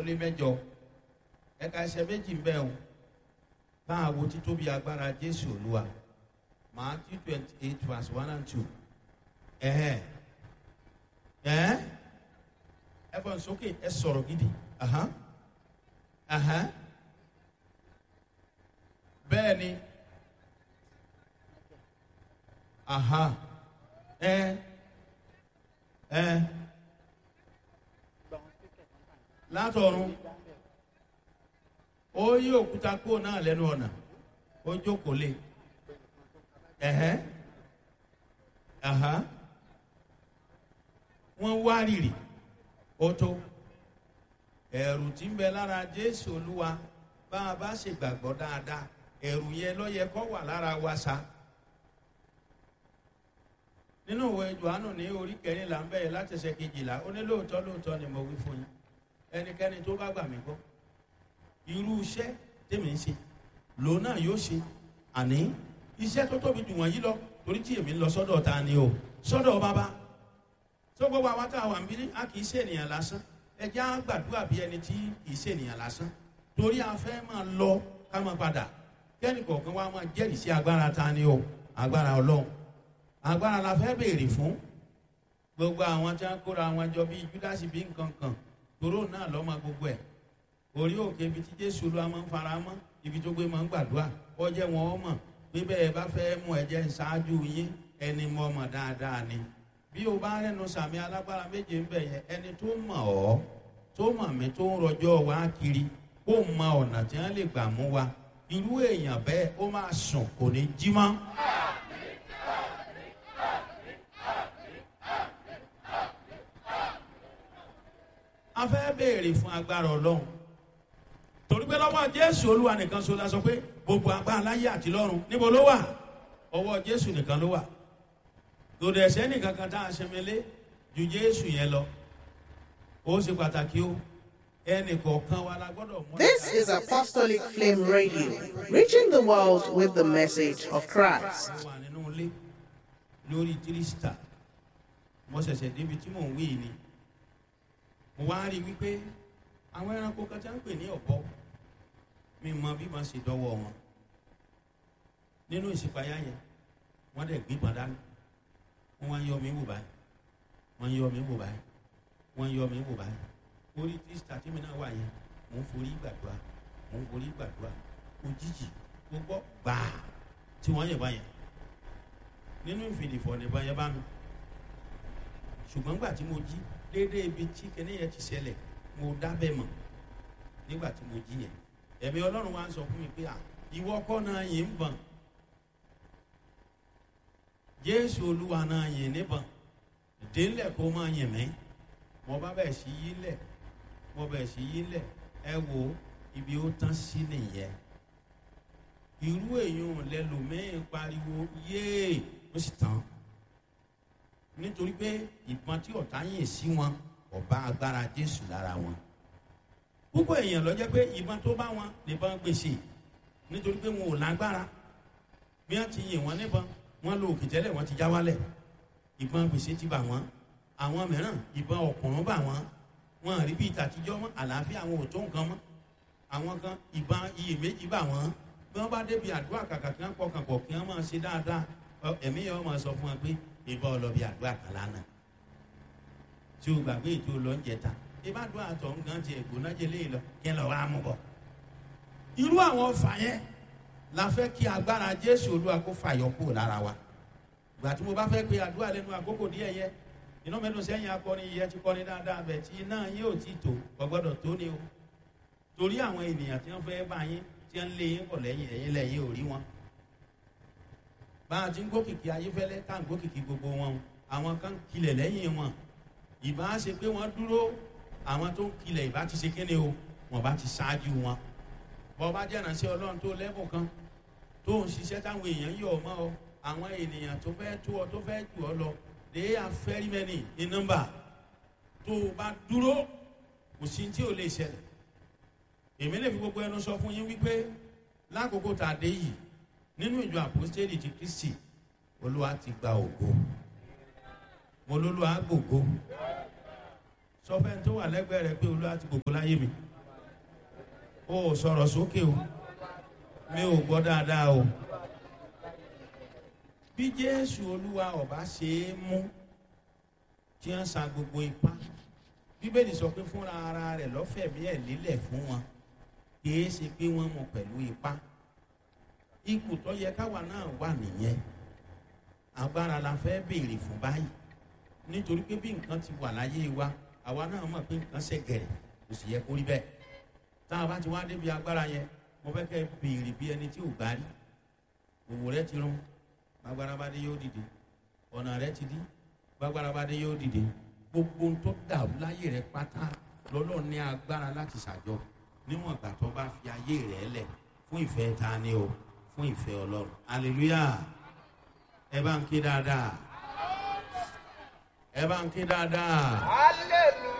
lé mẹ́jọ ẹ̀ka ẹsẹ̀ méjì ń bẹ o bá a wo títóbi agbára Jésù Olúwa Matthew 28 verse 1 and 2 ẹ fọ́n sókè ẹ sọ̀rọ̀ gidi bẹ́ẹ̀ ni látọ̀run ó yí òkúta kúrò náà lẹ́nu ọ̀nà ó jókòó lé wọ́n wá rìrì ó tó ẹ̀rù tí ń bẹ lára Jésù Olúwa bá a bá ṣe gbàgbọ́ dáadáa ẹ̀rù yẹn ló yẹ kó wà lára wa sa nínú ìwé Jòhánù ní orí 14 ń bẹ̀rẹ̀ láti ẹsẹ̀ 12 ó ní lóòótọ́ ni mo wí fún yín ẹnikẹ́ni tó bá gbà mí gbọ́ irú iṣẹ́ tèmi ń ṣe lòun náà yóò ṣe àní iṣẹ́ tó tóbi jù wọ̀nyí lọ torí tí èmi ń lọ sọ́dọ̀ ta ni o sọ́dọ̀ bàbá tó gbogbo àwọn tá a wà ń bí a kì í ṣe ènìyàn lásán ẹ jẹ́ á gbàdúrà bí ẹni tí kì í ṣe ènìyàn lásán torí a fẹ́ máa lọ ká máa padà kẹ́ni kọ̀ọ̀kan wa máa jẹ́rìí sí agbára ta ni o agbára Ọlọ́run agbára la fẹ́ béèrè fún gbogbo àwọn tí wọ́n kóra wọn jọ bí Júdásì bí nǹkan kan tòró náà lọ́mọ gbogbo ẹ̀ orí òkè ibi tí Jésù Olúwa máa ń fara mọ́ ibi tó gbé máa ń gbàdúrà ó jẹ́ wọn ó mọ̀ pé bẹ́ẹ̀ bá fẹ́ mú ẹ̀jẹ̀ ṣáájú yín ẹni mọ̀ mọ̀ dáadáa ni bí o bá rẹ́nu sàmì alágbára méje ń bẹ̀ yẹn ẹni tó mọ̀ ọ́ tó mọ̀ mí tó ń rọjọ́ wá kiri kó mọ ọ̀nà tí wọ́n lè gbà mú wa irú èèyàn bẹ́ẹ̀ ó máa sùn kò ní jí mọ́. a fẹ́ béèrè fún agbára Ọlọ́run torí pé lọ́wọ́ Jésù Olúwa nìkan so la sọ pé gbogbo agbára láyé àti lọ́run níbo ló wà ọwọ́ Jésù nìkan ló wà lòdì ẹ̀sẹ̀ nìkan kan tá a ṣẹmẹlé ju Jésù yẹn lọ ó ṣe pàtàkì o ẹnì kọ̀ọ̀kan wa la gbọ́dọ̀ mọ̀. This is Apostolic Flame Radio, reaching the world with the message of Christ. wà nínú ilé lórí tírísítà mo ṣẹ̀ṣẹ̀ débi tí mò ń wí ni mo wá rí wípé àwọn ẹranko kan tí wọ́n ń pè ní ọ̀bọ mi mọ bí wọ́n ṣe dọ́wọ́ wọn nínú ìṣípayá yẹn wọ́n dẹ̀ gbígbọn dání wọ́n wá ń yọ mí wò báyìí wọ́n ń yọ mí wò báyìí wọ́n ń yọ mí wò báyìí orí tírísítà tí mi náà wà yẹn mò ń forí gbàdúrà òjijì gbogbo gbàá tí wọ́n yẹ̀ báyẹn nínú ìfìdífọ̀ nìbọn yẹn bá mi ṣùgbọ́n gbà tí mo jí déédéé ibi tí kẹ́ni yẹn ti ṣẹlẹ̀ mo dábẹ́ mọ̀ nígbà tí mo jí yẹn ẹ̀mí Ọlọ́run wa ń sọ fún mi pé ìwọ kọ́ náà yìí ń bọ̀n Jésù Olúwa náà yìí níbọ̀n délẹ̀ kó máa yìn mí mo bá bẹ̀ sí yí lẹ̀ ẹ wo ibi ó tán sí nìyẹn irú èèyàn lẹ́lòmíín pariwo yéè ó sì tán nítorí pé ìbọn tí ọ̀tá yìn sí wọn ọba agbára Jésù lára wọn púpọ̀ èèyàn ló jẹ́ pé ìbọn tó bá wọn nìbọn gbèsè nítorí pé wọn ò lágbára bí wọ́n ti yìn wọ́n níbọn wọ́n lo òkè tẹ́lẹ̀ wọ́n ti já wálẹ̀ ìbọn gbèsè ti bà wọ́n àwọn mìíràn ìbọn ọ̀kùnrún bà wọ́n wọn rí bí ìtàtijọ́ mọ́ àlàáfíà àwọn ò tó nǹkan mọ́ àwọn kan ìbọn iyèméjì bà wọ́n bí wọ́n bá débi àdúrà kàkà kí wọ́n pọkàn pọ̀ kí wọ́n máa ṣe dáadáa ẹ̀mí yẹn wọ́n máa sọ fún wọn pé ìbọn ọlọ́bì àdúrà kan lánàá tí o gbàgbé ètò lọ́njẹta ìbádùn àtọ̀ nǹkan ti ẹ̀gbọ́n jẹ léyìn lọ kí ẹ lọ wá mú bọ̀. irú àwọn ọfà yẹn la fẹ́ kí agbára Jésù Olúwa kó fàyọ kúrò lára wa ìgbà tí mo bá fẹ́ pe àdúrà lẹ́nu àkókò díẹ̀ yẹ iná mẹ́nu sẹ́yìn akọrin yẹ ti kọrin dáadáa bẹ̀ tí iná yín ò tí tó gbọ́dọ̀ tó ni o torí àwọn ènìyàn tí wọ́n fẹ́ bá yín tí wọ́n lé yín bọ̀ lẹ́yìn ẹ̀yìn lẹ́yìn ò rí wọn bá a ti ń gòkìkì ayéfẹ́lẹ́ tá à ń gòkìkì gbogbo wọn àwọn kan kilẹ̀ lẹ́yìn wọn ìbá ṣe pé wọ́n dúró àwọn tó ń kilẹ̀ ìbá ti ṣe kéde o wọ́n bá ti ṣáájú wọn bọ́ bá jẹ́ ìránṣẹ́ Ọlọ́run tó lẹ́bùn kan tó ń ṣiṣẹ́ táwọn èèyàn yọ̀ ọ́ mọ́ ọ àwọn ènìyàn tó fẹ́ tó ọ tó fẹ́ jù ọ lọ they are very many in number tó o bá dúró kò sí tí ò lè ṣẹlẹ̀ èmi lè fi gbogbo ẹnu sọ fún yín wípé lákòókò tá a dé yìí nínú ìjọ àpòstélì ti Kristi Olúwa ti gba ògo mo lólúwa gbògo sọ fẹ́ tó wà lẹ́gbẹ̀ẹ́ rẹ pé Olúwa ti gbògo láyé mi ó sọ̀rọ̀ sókè o, mi ò gbọ́ dáadáa o. Bí Jésù Olúwa ọba ṣe é mú tí wọ́n sa gbogbo ipá, Bíbélì sọ pé fúnra ara rẹ̀ lọ́fẹ̀mí ẹ̀ lélẹ̀ fún wọn, kìí ṣe pé wọ́n mú pẹ̀lú ipá. Ipò tó yẹ káwa náà wà nìyẹn. Agbára la fẹ́ béèrè fún báyìí, nítorí pé bí nǹkan ti wà láyé wa, àwa náà mọ̀ pé nǹkan ṣe gẹ̀rẹ̀, kò sì yẹ kó rí bẹ́ẹ̀. Tá a bá ti wá débi agbára yẹn, mo fẹ́ kẹ́ béèrè bí ẹni tí ò gbá rí. Òwò rẹ ti rún, agbára bá dé yóò dìde. Ọ̀nà rẹ ti dí, agbára bá dé yóò dìde. Gbogbo ohun tó dàrú láyé rẹ pátá lọ́lọ́ ní agbára láti ṣàjọ níwọ̀n ìgbà tó bá fi ayé rẹ lẹ̀ fún ìfẹ́ ta ni o, fún ìfẹ́ Ọlọ́run. Hallelujah. Ẹ bá ń ké dáadáa. Ẹ bá ń ké dáadáa. Hallelujah.